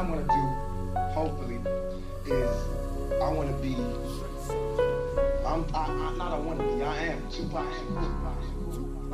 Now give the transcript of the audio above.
I'm gonna do, hopefully, is I wanna be. I'm not I wanna be. I am Tupac.